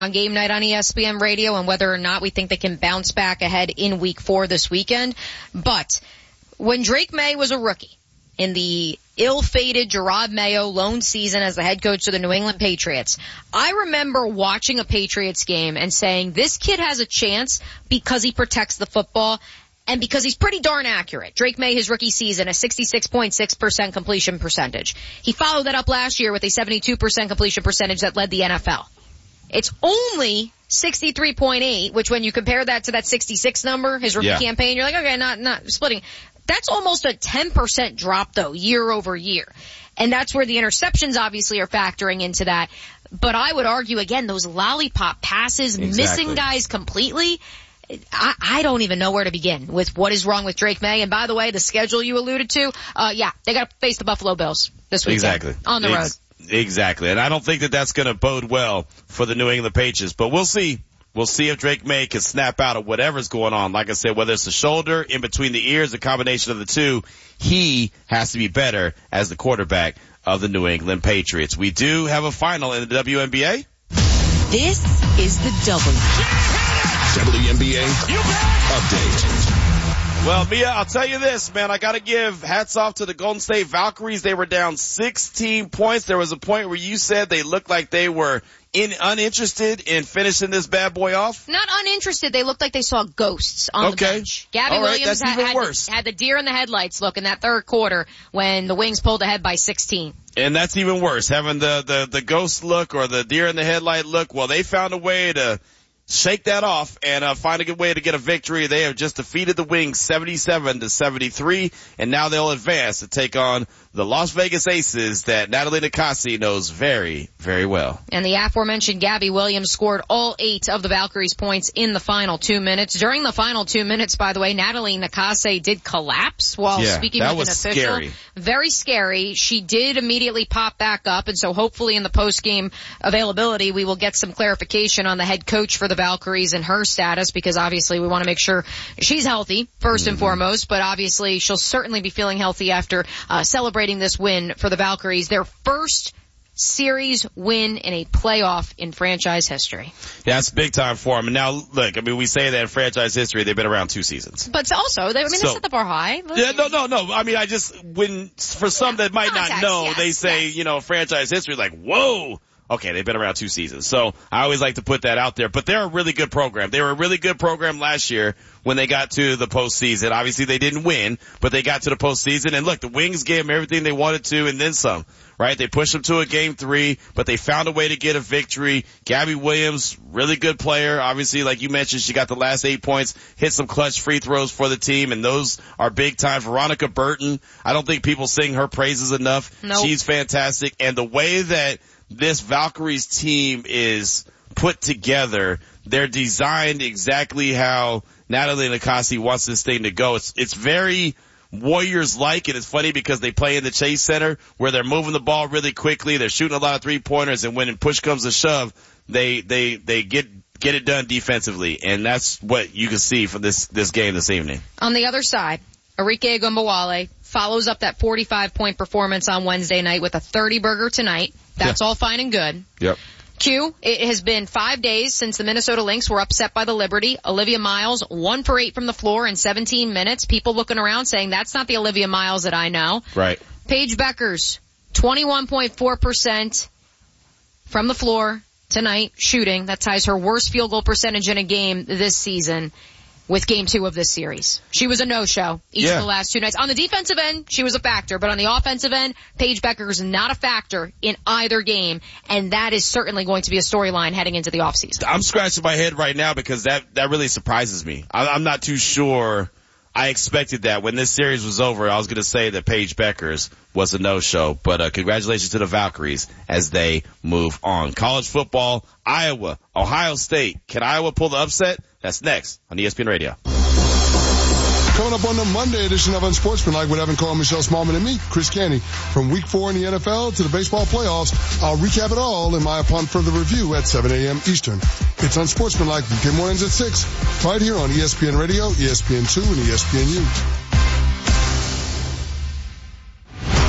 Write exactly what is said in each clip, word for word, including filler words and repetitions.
on game night on E S P N Radio and whether or not we think they can bounce back ahead in week four this weekend. But when Drake May was a rookie in the ill-fated Gerard Mayo lone season as the head coach of the New England Patriots, I remember watching a Patriots game and saying, this kid has a chance because he protects the football and because he's pretty darn accurate. Drake May, his rookie season, a sixty-six point six percent completion percentage. He followed that up last year with a seventy-two percent completion percentage that led the N F L. It's only sixty-three point eight, which when you compare that to that sixty-six number, his rookie yeah. campaign, you're like, okay, not, not splitting. That's almost a ten percent drop though, year over year. And that's where the interceptions obviously are factoring into that. But I would argue again, those lollipop passes, exactly. missing guys completely, I, I don't even know where to begin with what is wrong with Drake May. And by the way, the schedule you alluded to, uh, yeah, they got to face the Buffalo Bills this weekend. Exactly. On the road. Ex- exactly. And I don't think that that's going to bode well for the New England Patriots, but we'll see. We'll see if Drake May can snap out of whatever's going on. Like I said, whether it's the shoulder, in between the ears, a combination of the two, he has to be better as the quarterback of the New England Patriots. We do have a final in the W N B A. This is the W. W N B A update. Well, Mia, I'll tell you this, man. I got to give hats off to the Golden State Valkyries. They were down sixteen points. There was a point where you said they looked like they were in uninterested in finishing this bad boy off. Not uninterested. They looked like they saw ghosts on okay. the bench. Gabby All right, Williams that's had, even had, worse. The, had the deer in the headlights look in that third quarter when the Wings pulled ahead by sixteen. And that's even worse, having the, the, the ghost look or the deer in the headlight look. Well, they found a way to shake that off and uh, find a good way to get a victory. They have just defeated the Wings seventy-seven to seventy-three, and now they'll advance to take on the Las Vegas Aces that Natalie Nakasi knows very, very well. And the aforementioned Gabby Williams scored all eight of the Valkyries' points in the final two minutes. During the final two minutes, by the way, Natalie Nakasi did collapse while yeah, speaking that with was an official. Scary. Very scary. She did immediately pop back up, and so hopefully in the post-game availability, we will get some clarification on the head coach for the Valkyries and her status, because obviously we want to make sure she's healthy, first mm-hmm. and foremost, but obviously she'll certainly be feeling healthy after uh, celebrating this win for the Valkyries, their first series win in a playoff in franchise history. Yeah, it's big time for them. And now, look, I mean, we say that in franchise history, they've been around two seasons. But also, they, I mean, so, they set the bar high. Yeah, no, no, no. I mean, I just, when, for some yeah, that might context, not know, yes, they say, yes. you know, franchise history, like, whoa. Okay, they've been around two seasons. So I always like to put that out there. But they're a really good program. They were a really good program last year when they got to the postseason. Obviously they didn't win, but they got to the postseason. And look, the Wings gave them everything they wanted to and then some, right? They pushed them to a game three, but they found a way to get a victory. Gabby Williams, really good player. Obviously, like you mentioned, she got the last eight points, hit some clutch free throws for the team, and those are big time. Veronica Burton, I don't think people sing her praises enough. Nope. She's fantastic. And the way that this Valkyries team is put together, they're designed exactly how Natalie Nakasi wants this thing to go. It's, it's very Warriors-like, and it's funny because they play in the Chase Center where they're moving the ball really quickly. They're shooting a lot of three-pointers, and when push comes to shove, they, they, they get, get it done defensively. And that's what you can see from this, this game this evening. On the other side, Arike Ogunbowale follows up that forty-five point performance on Wednesday night with a thirty burger tonight. That's yeah. all fine and good. Yep. Q, it has been five days since the Minnesota Lynx were upset by the Liberty. Olivia Miles, one for eight from the floor in seventeen minutes. People looking around saying, that's not the Olivia Miles that I know. Right. Paige Beckers, twenty-one point four percent from the floor tonight shooting. That ties her worst field goal percentage in a game this season with game two of this series. She was a no-show each yeah. of the last two nights. On the defensive end, she was a factor, but on the offensive end, Paige Becker is not a factor in either game, and that is certainly going to be a storyline heading into the offseason. I'm scratching my head right now because that, that really surprises me. I, I'm not too sure. I expected that. When this series was over, I was going to say that Paige Beckers was a no-show, but uh, congratulations to the Valkyries as they move on. College football, Iowa, Ohio State. Can Iowa pull the upset? That's next on E S P N Radio. Coming up on the Monday edition of Unsportsmanlike with Evan Cole, Michelle Smallman, and me, Chris Canty. From week four in the N F L to the baseball playoffs, I'll recap it all in my Upon Further Review at seven a.m. Eastern. It's Unsportsmanlike, weekday mornings at six, right here on E S P N Radio, E S P N two, and E S P N U. Did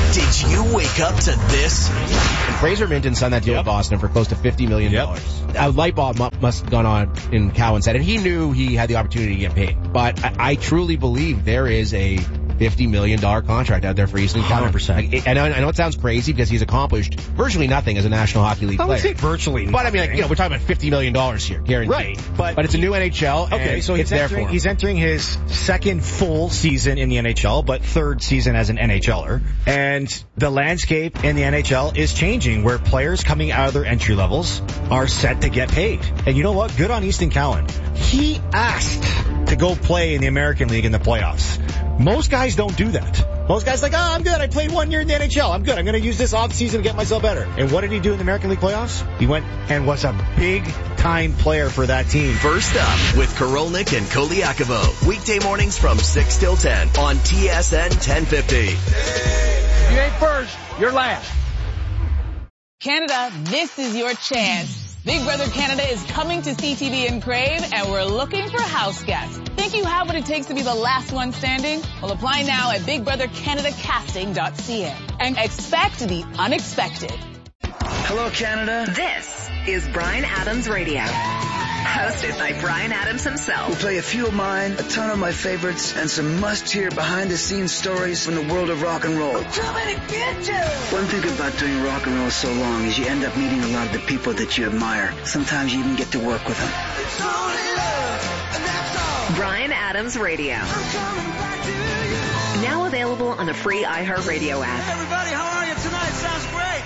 Did you wake up to this? Fraser Minton signed that deal yep. with Boston for close to fifty million dollars. Yep. A light bulb must have gone on in Cowan's head, and he knew he had the opportunity to get paid. But I, I truly believe there is a fifty million dollars contract out there for Easton Cowan. one hundred percent. Like, I know, I know it sounds crazy because he's accomplished virtually nothing as a National Hockey League I player. would say virtually nothing. But I mean, like, you know, we're talking about fifty million dollars here, guaranteed. Right. But, but it's a new N H L, okay, and so it's he's there entering, for him. He's entering his second full season in the N H L, but third season as an NHLer. And the landscape in the N H L is changing, where players coming out of their entry levels are set to get paid. And you know what? Good on Easton Cowan. He asked to go play in the American League in the playoffs. Most guys don't do that. Most guys are like, oh, I'm good. I played one year in the N H L. I'm good. I'm going to use this off season to get myself better. And what did he do in the American League playoffs? He went and was a big-time player for that team. First up with Korolnik and Koliakovo. Weekday mornings from six till ten on T S N ten fifty. You ain't first. You're last. Canada, this is your chance. Big Brother Canada is coming to C T V and Crave, and we're looking for house guests. Think you have what it takes to be the last one standing? Well, apply now at big brother canada casting dot c a and expect the unexpected. Hello, Canada. This is Bryan Adams Radio. Hosted by Bryan Adams himself. We'll play a few of mine, a ton of my favorites, and some must-hear behind-the-scenes stories from the world of rock and roll. I'm coming to get you! One thing about doing rock and roll so long is you end up meeting a lot of the people that you admire. Sometimes you even get to work with them. It's only love, and that's all. Bryan Adams Radio. I'm coming back to you. Now available on the free iHeartRadio app. Hey everybody, how are you tonight? Sounds great.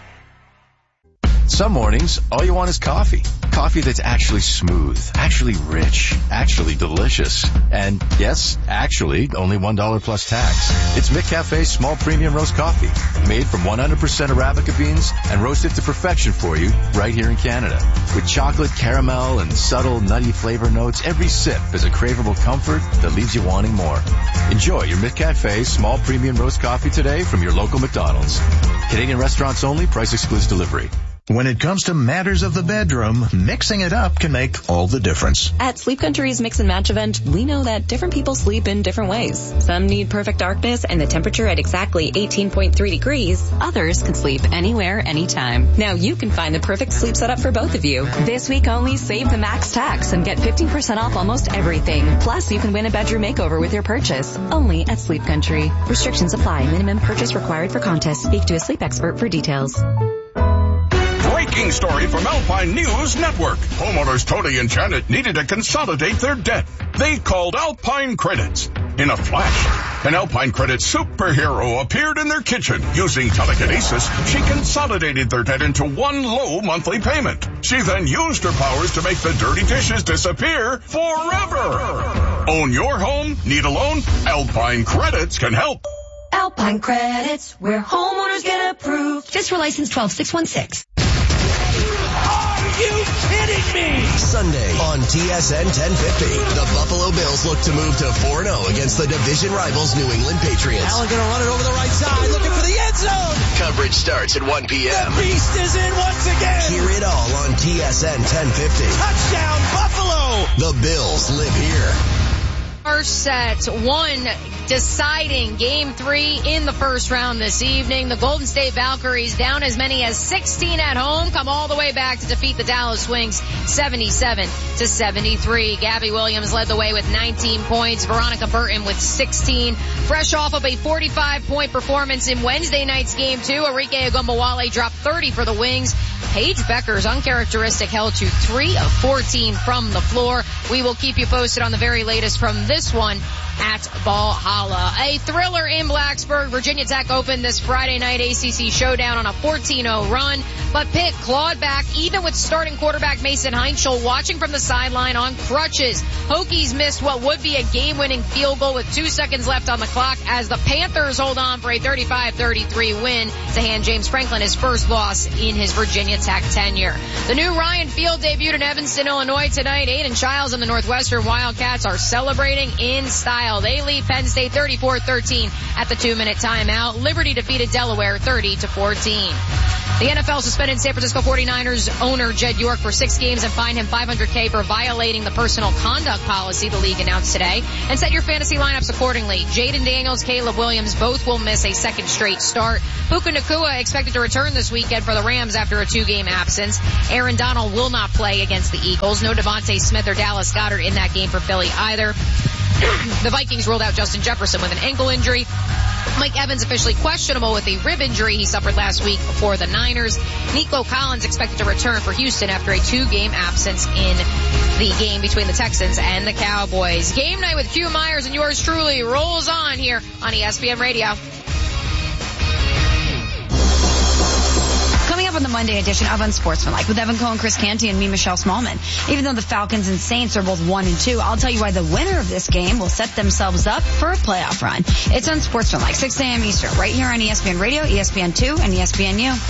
Some mornings, all you want is coffee. Coffee that's actually smooth, actually rich, actually delicious. And yes, actually, only one dollar plus tax. It's McCafe's small premium roast coffee, made from one hundred percent Arabica beans and roasted to perfection for you right here in Canada. With chocolate, caramel, and subtle nutty flavor notes, every sip is a craveable comfort that leaves you wanting more. Enjoy your McCafe small premium roast coffee today from your local McDonald's. Canadian restaurants only, price excludes delivery. When it comes to matters of the bedroom, mixing it up can make all the difference. At Sleep Country's Mix and Match event, we know that different people sleep in different ways. Some need perfect darkness and the temperature at exactly eighteen point three degrees. Others can sleep anywhere, anytime. Now you can find the perfect sleep setup for both of you. This week only, save the max tax and get fifteen percent off almost everything. Plus, you can win a bedroom makeover with your purchase. Only at Sleep Country. Restrictions apply. Minimum purchase required for contest. Speak to a sleep expert for details. Breaking story from Alpine News Network. Homeowners Tony and Janet needed to consolidate their debt. They called Alpine Credits. In a flash, an Alpine Credits superhero appeared in their kitchen. Using telekinesis, she consolidated their debt into one low monthly payment. She then used her powers to make the dirty dishes disappear forever. Own your home? Need a loan? Alpine Credits can help. Alpine Credits, where homeowners get approved. FISRA license twelve six one six. Are you kidding me? Sunday on T S N ten fifty, the Buffalo Bills look to move to four and oh against the division rivals New England Patriots. Allen gonna run it over the right side, looking for the end zone. Coverage starts at one p.m. The beast is in once again. Hear it all on T S N ten fifty. Touchdown, Buffalo! The Bills live here. First set, one deciding game three in the first round this evening. The Golden State Valkyries down as many as sixteen at home, come all the way back to defeat the Dallas Wings seventy-seven to seventy-three. Gabby Williams led the way with nineteen points. Veronica Burton with sixteen. Fresh off of a forty-five point performance in Wednesday night's game two, Arike Ogunbowale dropped thirty for the Wings. Paige Becker's uncharacteristic held to three of fourteen from the floor. We will keep you posted on the very latest from this one at Valhalla. A thriller in Blacksburg. Virginia Tech opened this Friday night A C C showdown on a fourteen oh run, but Pitt clawed back even with starting quarterback Mason Heinschel watching from the sideline on crutches. Hokies missed what would be a game-winning field goal with two seconds left on the clock as the Panthers hold on for a thirty-five thirty-three win to hand James Franklin his first loss in his Virginia Tech tenure. The new Ryan Field debuted in Evanston, Illinois tonight. Aiden Childs and the Northwestern Wildcats are celebrating in style. They lead Penn State thirty-four thirteen at the two-minute timeout. Liberty defeated Delaware thirty to fourteen. The N F L suspended San Francisco forty-niners owner Jed York for six games and fined him five hundred thousand dollars for violating the personal conduct policy, the league announced today. And set your fantasy lineups accordingly. Jaden Daniels, Caleb Williams both will miss a second straight start. Puka Nacua expected to return this weekend for the Rams after a two-game absence. Aaron Donald will not play against the Eagles. No Devontae Smith or Dallas Goedert in that game for Philly either. The Vikings ruled out Justin Jefferson with an ankle injury. Mike Evans officially questionable with a rib injury he suffered last week for the Niners. Nico Collins expected to return for Houston after a two-game absence in the game between the Texans and the Cowboys. Game night with Q Myers and yours truly rolls on here on E S P N Radio. Coming up on the Monday edition of Unsportsmanlike with Evan Cohen, Chris Canty, and me, Michelle Smallman. Even though the Falcons and Saints are both one and two, I'll tell you why the winner of this game will set themselves up for a playoff run. It's Unsportsmanlike, six a.m. Eastern, right here on E S P N Radio, E S P N two, and E S P N U.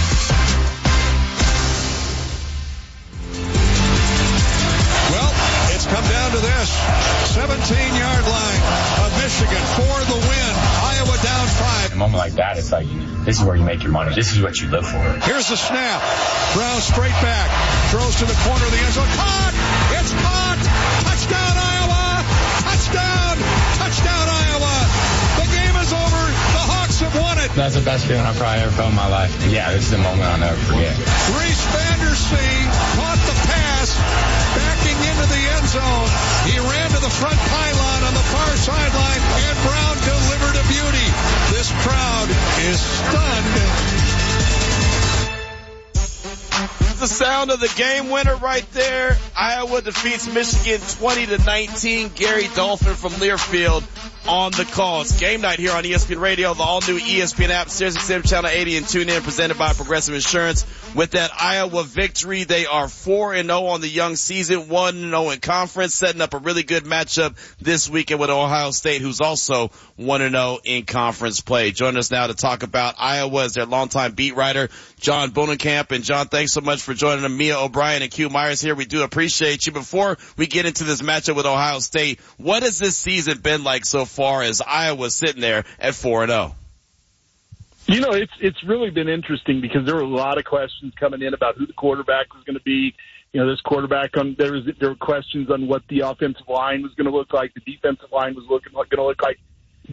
Well, it's come down to this. seventeen-yard line of Michigan for the win. Iowa down five. A moment like that, it's like, this is where you make your money. This is what you live for. Here's the snap. Brown straight back. Throws to the corner of the end zone. Caught! It's caught! Touchdown, Iowa! Touchdown! Touchdown, Iowa! The game is over. The Hawks have won it. That's the best feeling I've probably ever felt in my life. Yeah, this is a moment I'll never forget. Reese Vandersteen caught the pass, backing into the end zone. He ran to the front pylon on the far sideline, and Brown delivered a beauty. This crowd is stunned. The sound of the game winner right there. Iowa defeats Michigan twenty to nineteen. Gary Dolphin from Learfield on the call. It's game night here on E S P N Radio, the all-new E S P N app, Sirius X M Channel eighty, and tune in, presented by Progressive Insurance. With that Iowa victory, they are four and oh on the young season, one and oh in conference, setting up a really good matchup this weekend with Ohio State, who's also one and oh in conference play. Joining us now to talk about Iowa is their longtime beat writer, John Bohnenkamp. And John, thanks so much for joining them. Mia O'Brien and Q Myers here. We do appreciate you. Before we get into this matchup with Ohio State, what has this season been like so far as Iowa sitting there at four and oh? You know, it's it's really been interesting because there were a lot of questions coming in about who the quarterback was going to be. You know, this quarterback on there was there were questions on what the offensive line was going to look like, the defensive line was looking going to look like.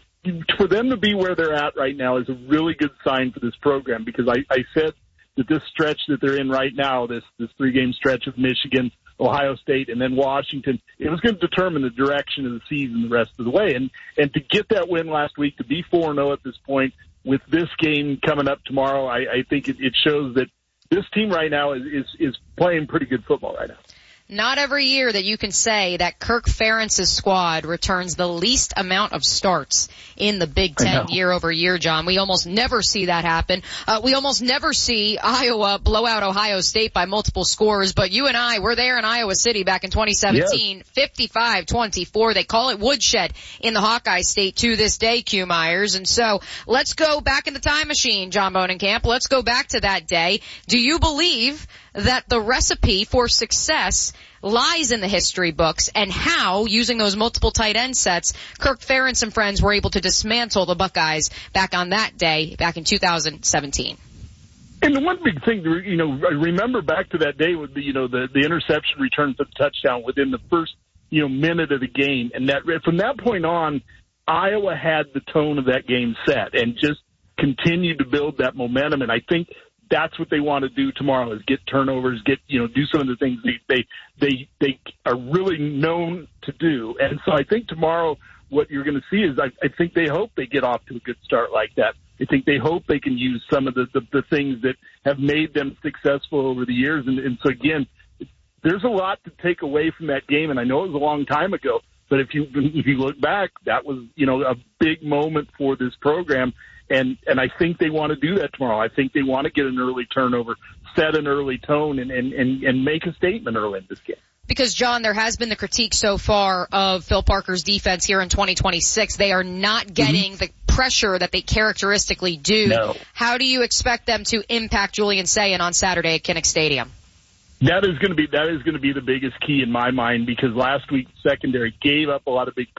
For them to be where they're at right now is a really good sign for this program, because I, I said that this stretch that they're in right now, this this three game stretch of Michigan, Ohio State, and then Washington, it was going to determine the direction of the season the rest of the way. And and to get that win last week, to be four and oh at this point, with this game coming up tomorrow, I, I think it, it shows that this team right now is, is, is playing pretty good football right now. Not every year that you can say that Kirk Ferentz's squad returns the least amount of starts in the Big Ten year over year, John. We almost never see that happen. Uh, we almost never see Iowa blow out Ohio State by multiple scores, but you and I were there in Iowa City back in twenty seventeen, fifty-five twenty-four. They call it woodshed in the Hawkeye State to this day, Q Myers. And so let's go back in the time machine, John Bohnenkamp. Let's go back to that day. Do you believe that the recipe for success lies in the history books, and how, using those multiple tight end sets, Kirk Ferentz and friends were able to dismantle the Buckeyes back on that day, back in two thousand seventeen? And the one big thing, you know, I remember back to that day with the, you know, the, the interception return for the touchdown within the first, you know, minute of the game. And that, from that point on, Iowa had the tone of that game set and just continued to build that momentum. And I think that's what they want to do tomorrow, is get turnovers, get, you know, do some of the things they, they, they, they are really known to do. And so I think tomorrow what you're going to see is I, I think they hope they get off to a good start like that. I think they hope they can use some of the, the, the things that have made them successful over the years. And, and so again, there's a lot to take away from that game. And I know it was a long time ago, but if you, if you look back, that was, you know, a big moment for this program. And, and I think they want to do that tomorrow. I think they want to get an early turnover, set an early tone, and, and, and, and make a statement early in this game. Because, John, there has been the critique so far of Phil Parker's defense here in twenty twenty-six. They are not getting mm-hmm. the pressure that they characteristically do. No. How do you expect them to impact Julian Sayin on Saturday at Kinnick Stadium? That is going to be, that is going to be the biggest key in my mind, because last week secondary gave up a lot of big plays.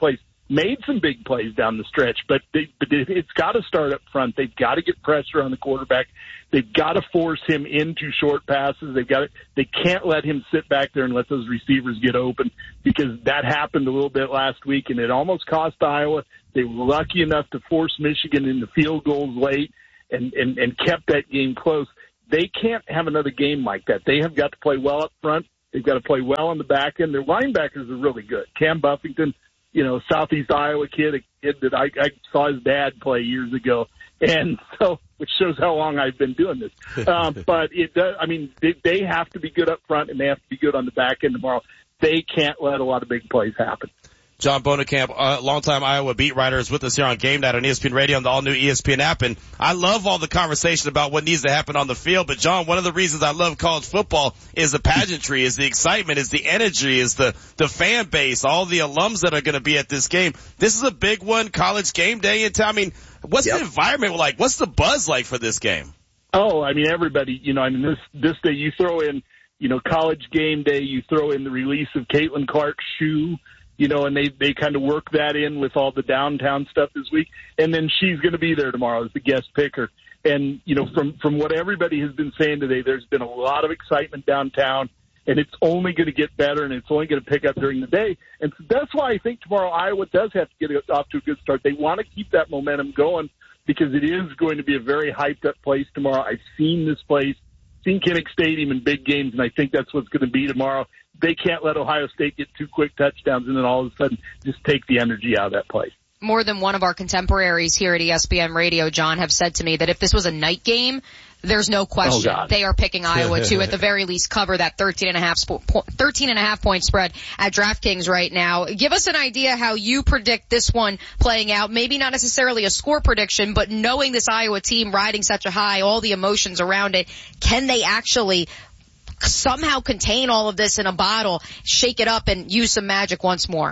made some big plays down the stretch, but, they, but it's got to start up front. They've got to get pressure on the quarterback. They've got to force him into short passes. They've got to, they can't let him sit back there and let those receivers get open, because that happened a little bit last week, and it almost cost Iowa. They were lucky enough to force Michigan into field goals late and, and, and kept that game close. They can't have another game like that. They have got to play well up front. They've got to play well on the back end. Their linebackers are really good. Cam Buffington, you know, Southeast Iowa kid, a kid that I, I saw his dad play years ago. And so, which shows how long I've been doing this. Um, but it does, I mean, they, they have to be good up front, and they have to be good on the back end tomorrow. They can't let a lot of big plays happen. John Bohnenkamp, uh, longtime Iowa beat writer, is with us here on Game Night on E S P N Radio and the all-new E S P N app. And I love all the conversation about what needs to happen on the field. But, John, one of the reasons I love college football is the pageantry, is the excitement, is the energy, is the, the fan base, all the alums that are going to be at this game. This is a big one, college game day in town. I mean, what's yep. the environment like? What's the buzz like for this game? Oh, I mean, everybody, you know, I mean, this, this day you throw in, you know, college game day, you throw in the release of Caitlin Clark's shoe, you know, and they, they kind of work that in with all the downtown stuff this week. And then she's going to be there tomorrow as the guest picker. And, you know, from, from what everybody has been saying today, there's been a lot of excitement downtown, and it's only going to get better, and it's only going to pick up during the day. And so that's why I think tomorrow Iowa does have to get off to a good start. They want to keep that momentum going, because it is going to be a very hyped up place tomorrow. I've seen this place, seen Kinnick Stadium in big games, and I think that's what's going to be tomorrow. They can't let Ohio State get two quick touchdowns and then all of a sudden just take the energy out of that play. More than one of our contemporaries here at E S P N Radio, John, have said to me that if this was a night game, there's no question oh, they are picking Iowa to, at the very least, cover that thirteen and a half, thirteen and a half point spread at DraftKings right now. Give us an idea how you predict this one playing out. Maybe not necessarily a score prediction, but knowing this Iowa team riding such a high, all the emotions around it, can they actually somehow contain all of this in a bottle, shake it up, and use some magic once more?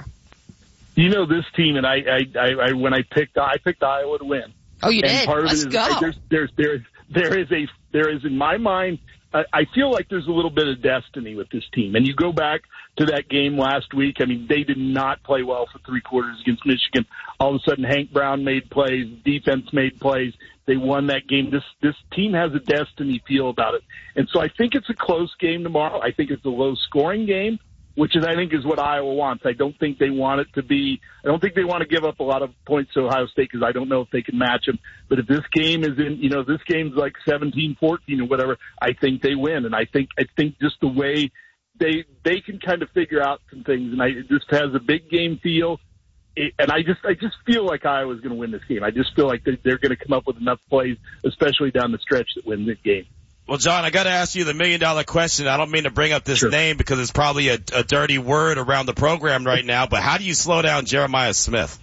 You know, this team, and I, I, I, I when I picked, I picked Iowa to win. Oh, you and did? Part Let's of it is, go. I, there's, there's, there's, there is a, there is in my mind, I, I feel like there's a little bit of destiny with this team. And you go back to that game last week. I mean, they did not play well for three quarters against Michigan. All of a sudden, Hank Brown made plays, defense made plays. They won that game. This this team has a destiny feel about it. And so I think it's a close game tomorrow. I think it's a low-scoring game, which is, I think, is what Iowa wants. I don't think they want it to be – I don't think they want to give up a lot of points to Ohio State, because I don't know if they can match them. But if this game is in – you know, this game's like seventeen fourteen or whatever, I think they win. And I think I think just the way they they can kind of figure out some things, and I, it just has a big game feel. And I just, I just feel like Iowa's going to win this game. I just feel like they're, they're going to come up with enough plays, especially down the stretch, that win this game. Well, John, I got to ask you the million dollar question. I don't mean to bring up this sure. name because it's probably a, a dirty word around the program right now, but how do you slow down Jeremiah Smith?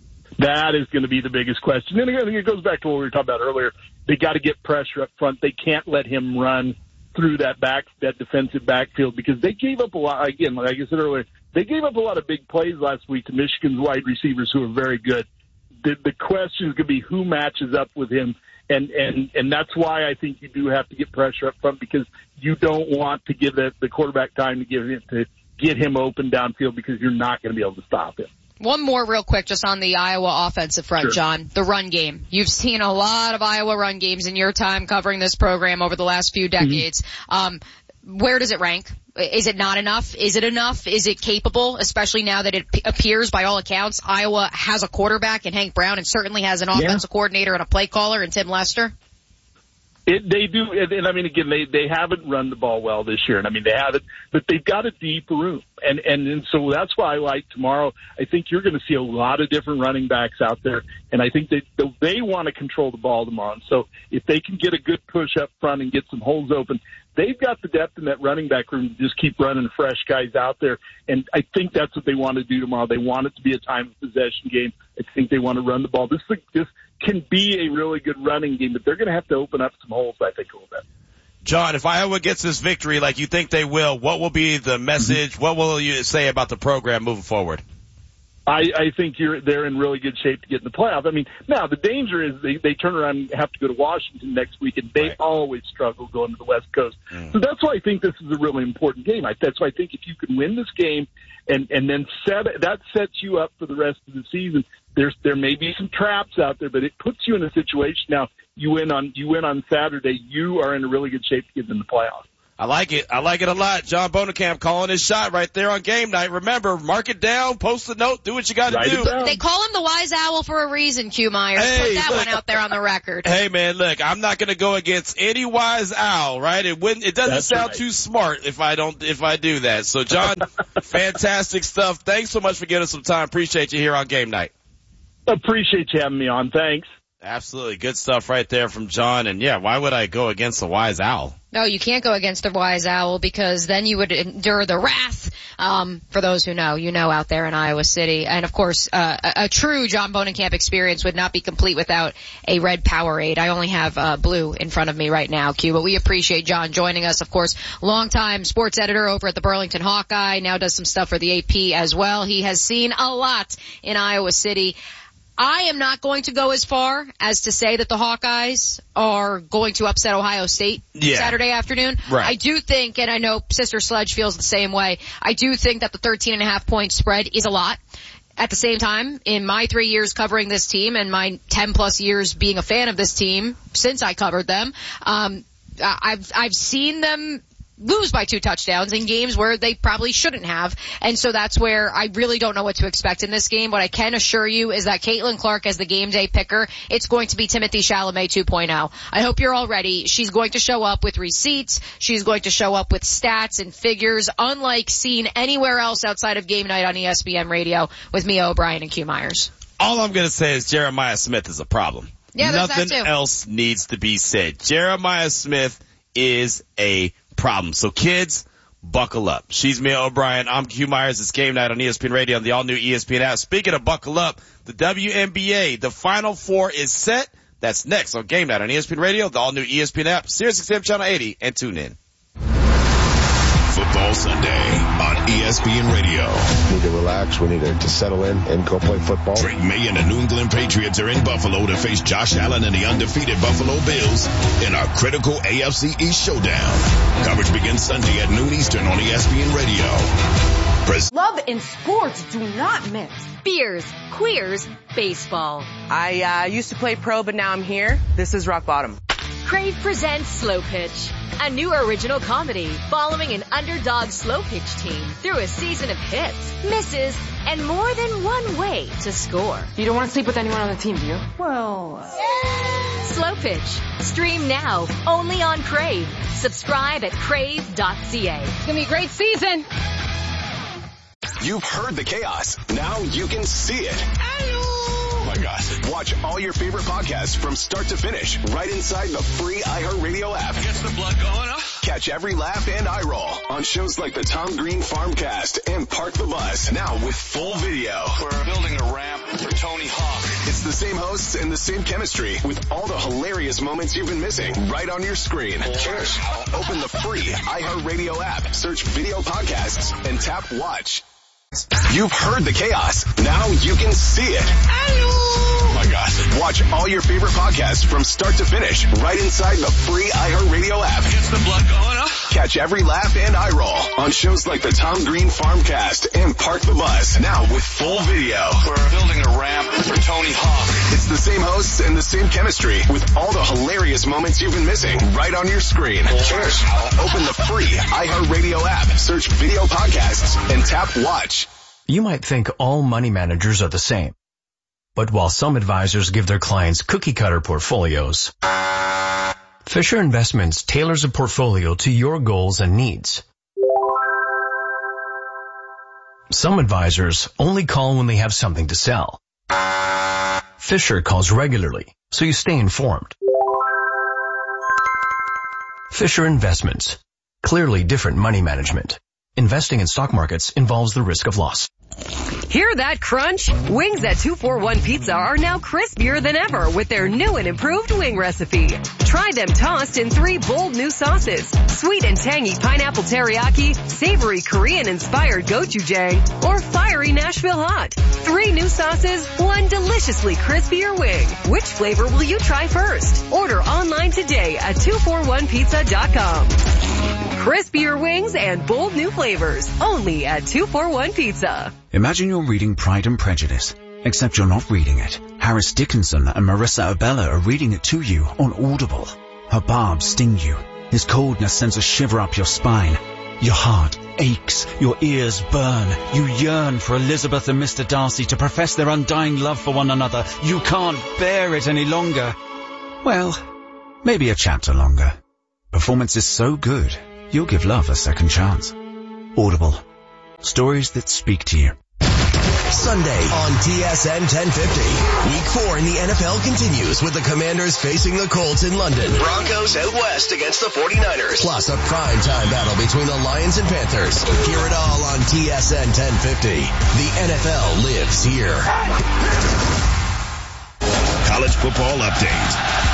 That is going to be the biggest question. And I think it goes back to what we were talking about earlier. They got to get pressure up front. They can't let him run through that back, that defensive backfield, because they gave up a lot. Again, like I said earlier, they gave up a lot of big plays last week to Michigan's wide receivers, who are very good. The, the question is going to be who matches up with him, and, and, and that's why I think you do have to get pressure up front, because you don't want to give the, the quarterback time to give him, to get him open downfield, because you're not going to be able to stop him. One more real quick just on the Iowa offensive front, sure. John. The run game. You've seen a lot of Iowa run games in your time covering this program over the last few decades. Mm-hmm. Um, where does it rank? Is it not enough? Is it enough? Is it capable? Especially now that it p- appears, by all accounts, Iowa has a quarterback in Hank Brown, and certainly has an offensive yeah. coordinator and a play caller in Tim Lester. It, they do, and, and I mean, again, they, they haven't run the ball well this year, and I mean, they haven't, but they've got a deep room, and, and, and so that's why I like tomorrow. I think you're going to see a lot of different running backs out there, and I think they, they want to control the ball tomorrow, and so if they can get a good push up front and get some holes open, they've got the depth in that running back room to just keep running fresh guys out there, and I think that's what they want to do tomorrow. They want it to be a time of possession game. I think they want to run the ball. This, this can be a really good running game, but they're going to have to open up some holes, I think, a little bit. John, if Iowa gets this victory like you think they will, what will be the message? Mm-hmm. What will you say about the program moving forward? I, I think you're they're in really good shape to get in the playoff. I mean, now the danger is they, they turn around and have to go to Washington next week, and they right. always struggle going to the West Coast. Mm. So that's why I think this is a really important game. I, that's why I think if you can win this game and and then set that sets you up for the rest of the season. There's there may be some traps out there, but it puts you in a situation now. You win on you win on Saturday, you are in a really good shape to get in the playoffs. I like it. I like it a lot. John Bohnenkamp calling his shot right there on game night. Remember, mark it down, post a note, do what you got to do. They call him the Wise Owl for a reason, Q Myers. Hey, Put that look, one out there on the record. Hey man, look, I'm not going to go against any Wise Owl, right? It wouldn't. It doesn't That's sound right. too smart if I don't if I do that. So, John, fantastic stuff. Thanks so much for giving us some time. Appreciate you here on game night. Appreciate you having me on. Thanks. Absolutely. Good stuff right there from John. And yeah, why would I go against the Wise Owl? No, you can't go against a Wise Owl because then you would endure the wrath. Um, for those who know, you know, out there in Iowa City. And of course, uh, a, a true John Bohnenkamp experience would not be complete without a red Powerade. I only have, uh, blue in front of me right now, Q, but we appreciate John joining us. Of course, longtime sports editor over at the Burlington Hawkeye, now does some stuff for the A P as well. He has seen a lot in Iowa City. I am not going to go as far as to say that the Hawkeyes are going to upset Ohio State yeah. Saturday afternoon. Right. I do think, and I know Sister Sledge feels the same way, I do think that the thirteen and a half point spread is a lot. At the same time, in my three years covering this team and my ten plus years being a fan of this team since I covered them, um, I've, I've seen them lose by two touchdowns in games where they probably shouldn't have. And so that's where I really don't know what to expect in this game. What I can assure you is that Caitlin Clark as the game day picker, it's going to be Timothy Chalamet two point oh. I hope you're all ready. She's going to show up with receipts. She's going to show up with stats and figures, unlike seen anywhere else outside of game night on E S P N Radio with Mia O'Brien and Q Myers. All I'm going to say is Jeremiah Smith is a problem. Yeah, there's Nothing that too. else needs to be said. Jeremiah Smith is a problem. So kids, buckle up. She's Mia O'Brien. I'm Q Myers. It's game night on E S P N Radio on the all-new E S P N app. Speaking of buckle up, the W N B A, the Final Four is set. That's next on game night on E S P N Radio, the all-new E S P N app, Sirius X M Channel eighty, and tune in. Football Sunday on E S P N Radio. We need to relax. We need to, to settle in and go play football. Drake May and the New England Patriots are in Buffalo to face Josh Allen and the undefeated Buffalo Bills in our critical A F C East showdown. Coverage begins Sunday at noon Eastern on E S P N Radio. Pres- Love and sports do not mix. Beers, queers, baseball. I uh, used to play pro, but now I'm here. This is rock bottom. Crave presents Slow Pitch, a new original comedy following an underdog slow pitch team through a season of hits, misses, and more than one way to score. You don't want to sleep with anyone on the team, do you? Well, Slow Pitch. Stream now, only on Crave. Subscribe at crave dot c a. It's gonna be a great season. You've heard the chaos. Now you can see it. Oh my gosh. Watch all your favorite podcasts from start to finish right inside the free iHeartRadio app. Gets the blood going, huh? Catch every laugh and eye roll on shows like the Tom Green Farmcast and Park the Bus. Now with full video. We're building a ramp for Tony Hawk. It's the same hosts and the same chemistry with all the hilarious moments you've been missing right on your screen. Cheers. Open the free iHeartRadio app, search video podcasts, and tap watch. You've heard the chaos. Now you can see it. Oh my gosh. Watch all your favorite podcasts from start to finish right inside the free iHeartRadio app. Gets the blood going, huh? Catch every laugh and eye roll on shows like the Tom Green Farmcast and Park the Bus. Now with full video. We're building a ramp for Tony Hawk. It's the same hosts and the same chemistry with all the hilarious moments you've been missing right on your screen. Cheers. Open the free iHeartRadio app, search video podcasts, and tap watch. You might think all money managers are the same. But while some advisors give their clients cookie-cutter portfolios, Fisher Investments tailors a portfolio to your goals and needs. Some advisors only call when they have something to sell. Fisher calls regularly, so you stay informed. Fisher Investments. Clearly different money management. Investing in stock markets involves the risk of loss. Hear that crunch? Wings at two forty-one Pizza are now crispier than ever with their new and improved wing recipe. Try them tossed in three bold new sauces: sweet and tangy pineapple teriyaki, savory Korean-inspired gochujang, or fiery Nashville hot. Three new sauces, one deliciously crispier wing. Which flavor will you try first? Order online today at two forty-one pizza dot com. Crispier wings and bold new flavors. Only at two forty-one Pizza. Imagine you're reading Pride and Prejudice, except you're not reading it. Harris Dickinson and Marissa Abella are reading it to you on Audible. Her barbs sting you. His coldness sends a shiver up your spine. Your heart aches, your ears burn. You yearn for Elizabeth and Mister Darcy to profess their undying love for one another. You can't bear it any longer. Well, maybe a chapter longer. Performance is so good, you'll give love a second chance. Audible. Stories that speak to you. Sunday on T S N ten fifty. Week four in the N F L continues with the Commanders facing the Colts in London. Broncos out west against the forty-niners. Plus a primetime battle between the Lions and Panthers. Hear it all on T S N ten fifty. The N F L lives here. College football update.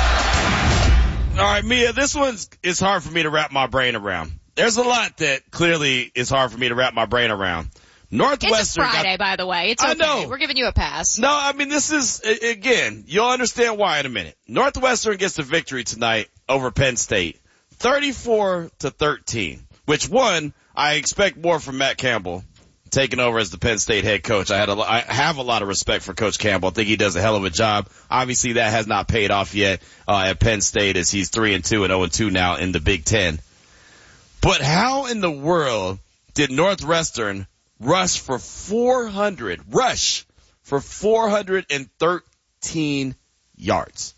All right, Mia, this one's is hard for me to wrap my brain around. There's a lot that clearly is hard for me to wrap my brain around. Northwestern. It's a Friday, got, by the way. It's okay. I know. We're giving you a pass. No, I mean, this is, again, you'll understand why in a minute. Northwestern gets the victory tonight over Penn State. thirty-four to thirteen, which one, I expect more from Matt Campbell taking over as the Penn State head coach. I had a, I have a lot of respect for Coach Campbell. I think he does a hell of a job. Obviously, that has not paid off yet, uh, at Penn State as he's three and two and oh and two now in the Big Ten. But how in the world did Northwestern rush for four hundred, rush for four hundred thirteen yards?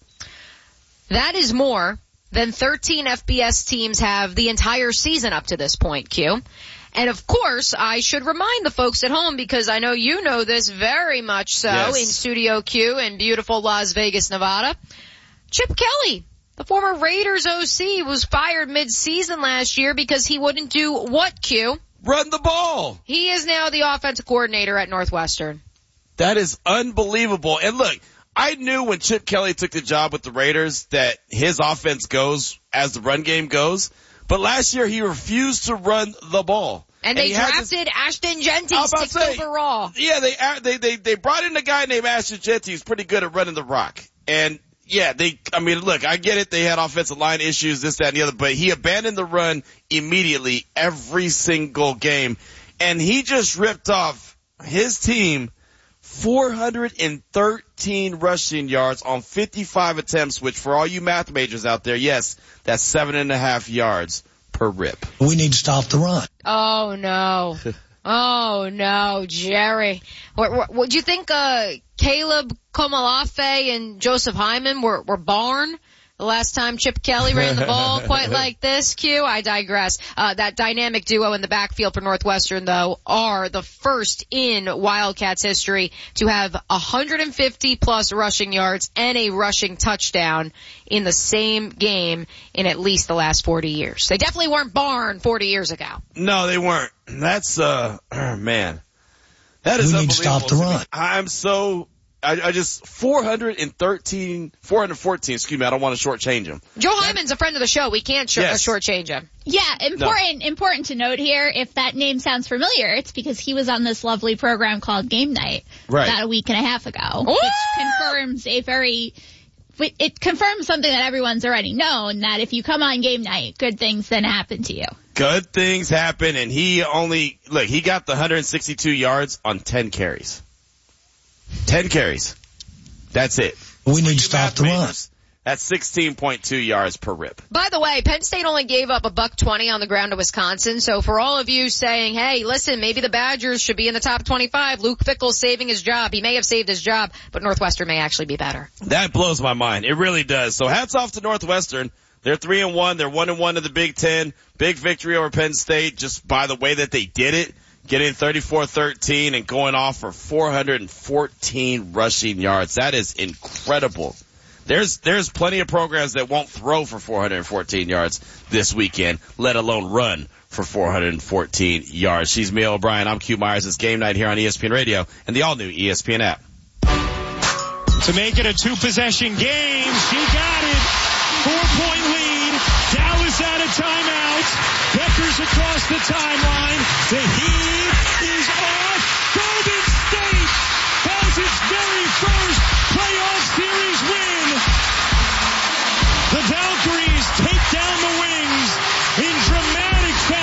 That is more than thirteen F B S teams have the entire season up to this point, Q. And of course, I should remind the folks at home, because I know you know this very much so, yes, in Studio Q in beautiful Las Vegas, Nevada. Chip Kelly, the former Raiders O C, was fired mid-season last year because he wouldn't do what, Q? Run the ball. He is now the offensive coordinator at Northwestern. That is unbelievable. And look, I knew when Chip Kelly took the job with the Raiders that his offense goes as the run game goes. But last year he refused to run the ball. And, and they drafted to, Ashton Jeanty, sixth say, overall. Yeah, they, they, they, they brought in a guy named Ashton Jeanty who's pretty good at running the rock. And yeah, they, I mean, look, I get it. They had offensive line issues, this, that, and the other, but he abandoned the run immediately every single game. And he just ripped off his team four hundred thirteen rushing yards on fifty-five attempts, which for all you math majors out there, yes, that's seven and a half yards per rip. We need to stop the run. Oh no. Oh no, Jerry. What, what, what do you think, uh, Caleb Komalafe and Joseph Hyman were, were barn the last time Chip Kelly ran the ball quite like this, Q? I digress. Uh, that dynamic duo in the backfield for Northwestern, though, are the first in Wildcats history to have one hundred fifty plus rushing yards and a rushing touchdown in the same game in at least the last forty years. They definitely weren't barn forty years ago. No, they weren't. That's, uh, man. That is we unbelievable. need to stop the run. I'm so, I, I just, four hundred thirteen, four hundred fourteen, excuse me, I don't want to shortchange him. Joe Hyman's a friend of the show. We can't sh- yes. shortchange him. Yeah, important, no. important to note here, if that name sounds familiar, it's because he was on this lovely program called Game Night right. about a week and a half ago, Ooh! which confirms a very, it confirms something that everyone's already known, that if you come on Game Night, good things then happen to you. Good things happen, and he only, look, he got the one hundred sixty-two yards on ten carries. ten carries. That's it. We need to stop the run. That's sixteen point two yards per rip. By the way, Penn State only gave up a buck twenty on the ground to Wisconsin. So for all of you saying, hey, listen, maybe the Badgers should be in the top twenty-five, Luke Fickell's saving his job. He may have saved his job, but Northwestern may actually be better. That blows my mind. It really does. So hats off to Northwestern. They're three and one. They're one and one in the Big Ten. Big victory over Penn State just by the way that they did it. Getting thirty-four thirteen and going off for four hundred fourteen rushing yards. That is incredible. There's, there's plenty of programs that won't throw for four hundred fourteen yards this weekend, let alone run for four hundred fourteen yards. She's Mia O'Brien. I'm Q Myers. It's Game Night here on E S P N Radio and the all-new E S P N app. To make it a two-possession game, she got it. Four-point lead. Dallas out of timeout. Beckers across the timeline. The heat is off. Golden State has its very first playoff series win. The Valkyries take down the Wings in dramatic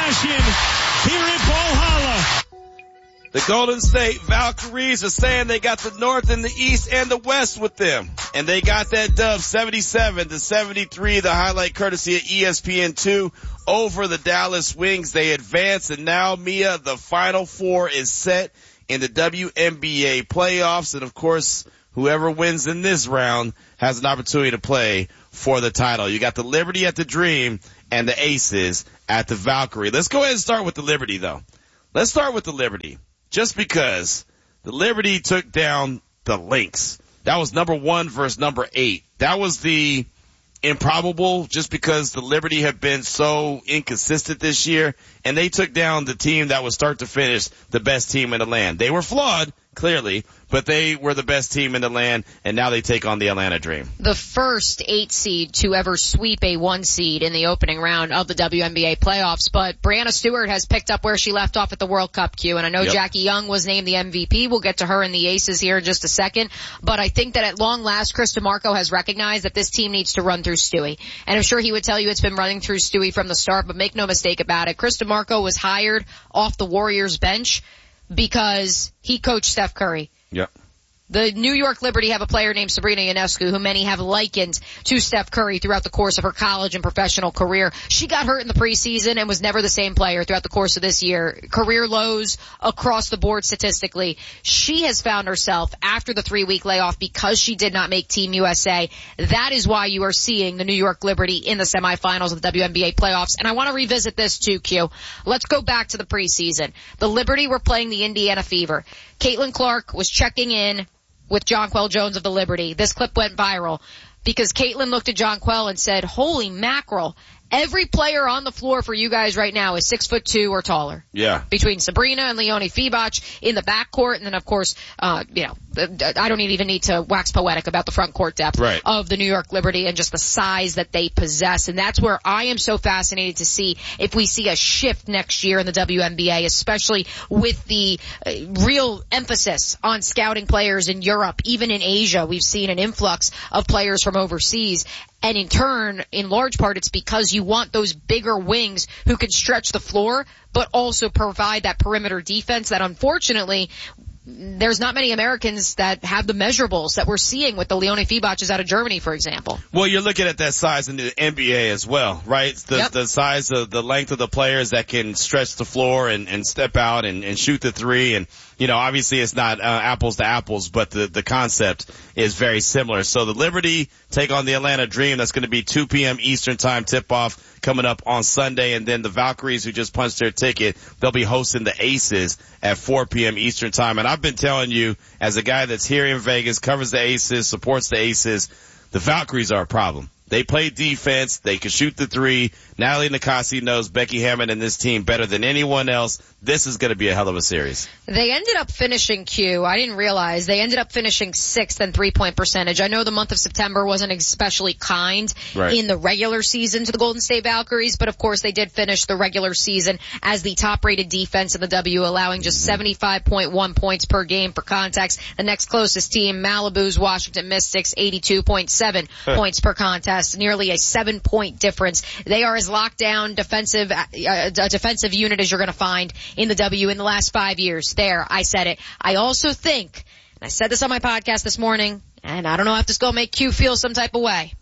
The Golden State Valkyries are saying they got the North and the East and the West with them. And they got that dub seventy-seven to seventy-three, the highlight courtesy of E S P N two over the Dallas Wings. They advance, and now, Mia, the Final Four is set in the W N B A playoffs. And, of course, whoever wins in this round has an opportunity to play for the title. You got the Liberty at the Dream and the Aces at the Valkyrie. Let's go ahead and start with the Liberty, though. Let's start with the Liberty. Just because the Liberty took down the Lynx. That was number one versus number eight. That was the improbable, just because the Liberty have been so inconsistent this year, and they took down the team that was start to finish the best team in the land. They were flawed, clearly, but they were the best team in the land, and now they take on the Atlanta Dream. The first eight seed to ever sweep a one seed in the opening round of the W N B A playoffs, but Brianna Stewart has picked up where she left off at the World Cup, Q, and I know yep. Jackie Young was named the M V P. We'll get to her and the Aces here in just a second, but I think that at long last, Chris DeMarco has recognized that this team needs to run through Stewie, and I'm sure he would tell you it's been running through Stewie from the start, but make no mistake about it, Chris DeMarco was hired off the Warriors bench because he coached Steph Curry. Yep. The New York Liberty have a player named Sabrina Ionescu, who many have likened to Steph Curry throughout the course of her college and professional career. She got hurt in the preseason and was never the same player throughout the course of this year. Career lows across the board statistically. She has found herself after the three-week layoff because she did not make Team U S A. That is why you are seeing the New York Liberty in the semifinals of the W N B A playoffs. And I want to revisit this too, Q. Let's go back to the preseason. The Liberty were playing the Indiana Fever. Caitlin Clark was checking in with Jonquel Jones of the Liberty. This clip went viral because Caitlin looked at Jonquel and said, holy mackerel, every player on the floor for you guys right now is six foot two or taller. Yeah. Between Sabrina and Leonie Fibach in the backcourt, and then of course, uh, you know, I don't even need to wax poetic about the front court depth right. of the New York Liberty and just the size that they possess. And that's where I am so fascinated to see if we see a shift next year in the W N B A, especially with the uh, real emphasis on scouting players in Europe, even in Asia. We've seen an influx of players from overseas. And in turn, in large part, it's because you want those bigger wings who can stretch the floor, but also provide that perimeter defense that unfortunately there's not many Americans that have the measurables that we're seeing with the Leonie Fibaches out of Germany, for example. Well, you're looking at that size in the N B A as well, right? The, yep. the size of the length of the players that can stretch the floor and, and step out and, and shoot the three. And, you know, obviously it's not uh, apples to apples, but the, the concept is very similar. So the Liberty take on the Atlanta Dream. That's going to be two p.m. Eastern time tip-off coming up on Sunday. And then the Valkyries, who just punched their ticket, they'll be hosting the Aces at four p.m. Eastern time. And I've been telling you, as a guy that's here in Vegas, covers the Aces, supports the Aces, the Valkyries are a problem. They play defense. They can shoot the three. Natalie Nakasi knows Becky Hammon and this team better than anyone else. This is going to be a hell of a series. They ended up finishing, Q, I didn't realize, they ended up finishing sixth in three-point percentage. I know the month of September wasn't especially kind right. in the regular season to the Golden State Valkyries, but of course they did finish the regular season as the top-rated defense in the W, allowing just seventy-five point one points per game for context. The next closest team, Malibu's Washington Mystics, eighty-two point seven huh. points per contest, nearly a seven-point difference. They are as locked down defensive, uh, a defensive unit as you're going to find in the W in the last five years. There, I said it. I also think, and I said this on my podcast this morning, and I don't know if this is going to make Q feel some type of way.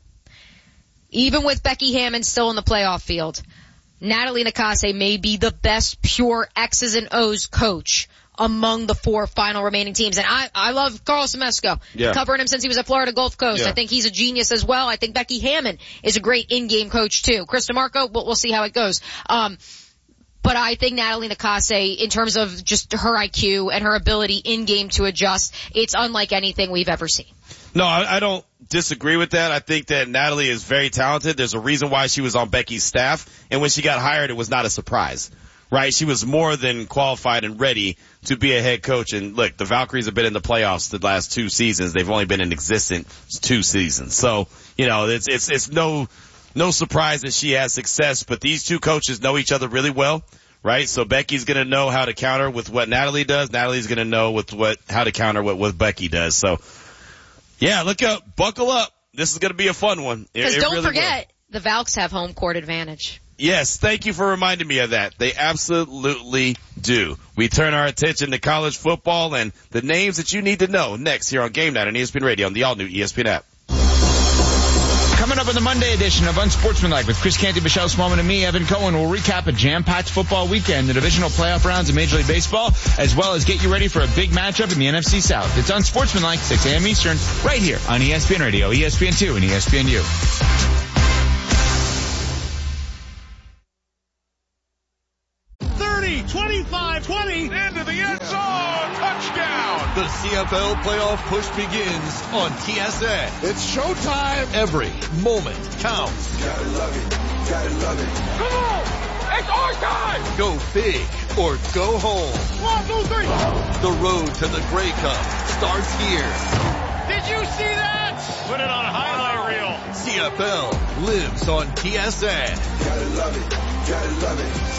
Even with Becky Hammon still in the playoff field, Natalie Nakase may be the best pure X's and O's coach among the four final remaining teams. And I, I love Carl Semesco. Yeah. Covering him since he was at Florida Gulf Coast. Yeah. I think he's a genius as well. I think Becky Hammon is a great in-game coach too. Chris DeMarco, we'll, we'll see how it goes. Um, But I think Natalie Nakase, in terms of just her I Q and her ability in-game to adjust, it's unlike anything we've ever seen. No, I, I don't disagree with that. I think that Natalie is very talented. There's a reason why she was on Becky's staff. And when she got hired, it was not a surprise, right? She was more than qualified and ready to be a head coach. And look, the Valkyries have been in the playoffs the last two seasons. They've only been in existence two seasons. So, you know, it's, it's, it's no, no surprise that she has success, but these two coaches know each other really well, right? So Becky's going to know how to counter with what Natalie does. Natalie's going to know with what, how to counter what, what Becky does. So yeah, look up, buckle up. This is going to be a fun one. Because don't really forget, will. the Valks have home court advantage. Yes, thank you for reminding me of that. They absolutely do. We turn our attention to college football and the names that you need to know next here on Game Night on E S P N Radio on the all-new E S P N app. Coming up in the Monday edition of Unsportsmanlike with Chris Canty, Michelle Smallman, and me, Evan Cohen, we'll recap a jam-packed football weekend, the divisional playoff rounds of Major League Baseball, as well as get you ready for a big matchup in the N F C South. It's Unsportsmanlike, six a.m. Eastern, right here on E S P N Radio, E S P N two, and E S P N U. thirty, twenty-five, twenty, Into the end zone. Touchdown. The C F L playoff push begins on T S N. It's showtime. Every moment counts. Gotta love it. Gotta love it. Come on. It's our time. Go big or go home. One, two, three. The road to the Grey Cup starts here. Did you see that? Put it on a highlight reel. C F L lives on T S N. Gotta love it. Gotta love it.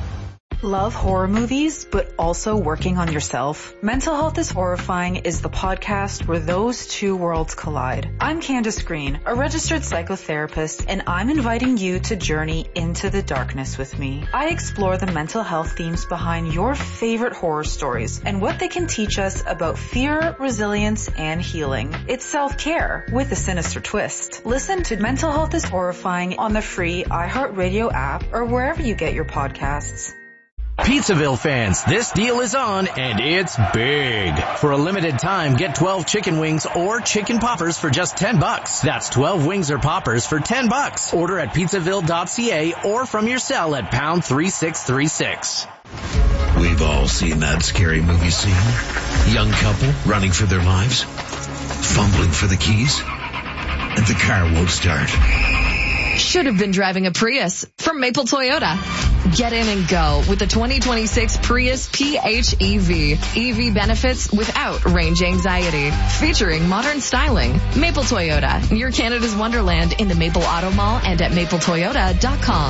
Love horror movies, but also working on yourself? Mental Health is Horrifying is the podcast where those two worlds collide. I'm Candace Green, a registered psychotherapist, and I'm inviting you to journey into the darkness with me. I explore the mental health themes behind your favorite horror stories and what they can teach us about fear, resilience, and healing. It's self-care with a sinister twist. Listen to Mental Health is Horrifying on the free iHeartRadio app or wherever you get your podcasts. Pizzaville fans, this deal is on, and it's big. For a limited time, get twelve chicken wings or chicken poppers for just ten bucks. That's twelve wings or poppers for ten bucks. Order at pizzaville dot c a or from your cell at pound three six three six. We've all seen that scary movie scene. Young couple running for their lives, fumbling for the keys, and the car won't start. Should have been driving a Prius from Maple Toyota. Get in and go with the twenty twenty-six Prius P H E V. E V benefits without range anxiety. Featuring modern styling. Maple Toyota, your Canada's wonderland in the Maple Auto Mall and at maple toyota dot com.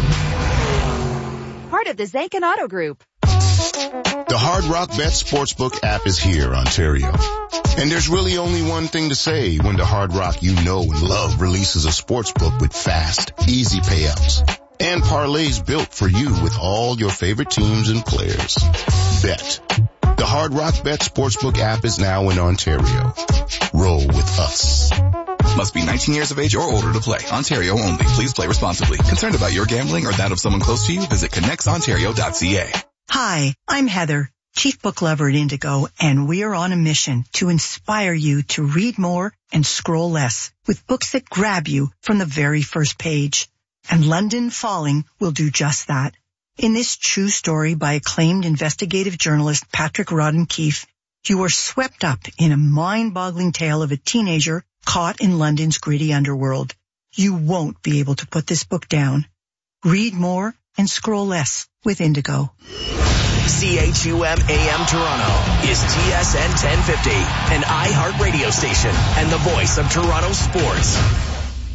Part of the Zankin Auto Group. The Hard Rock Bet Sportsbook app is here, Ontario. And there's really only one thing to say when the Hard Rock you know and love releases a sportsbook with fast, easy payouts and parlays built for you with all your favorite teams and players. Bet. The Hard Rock Bet Sportsbook app is now in Ontario. Roll with us. Must be nineteen years of age or older to play. Ontario only. Please play responsibly. Concerned about your gambling or that of someone close to you? Visit connects ontario dot c a. Hi, I'm Heather, Chief Book Lover at Indigo, and we are on a mission to inspire you to read more and scroll less with books that grab you from the very first page. And London Falling will do just that. In this true story by acclaimed investigative journalist Patrick Rodden-Keefe, you are swept up in a mind-boggling tale of a teenager caught in London's gritty underworld. You won't be able to put this book down. Read more and scroll less with Indigo. C H U M A M Toronto is T S N ten fifty, an iHeart radio station and the voice of Toronto sports.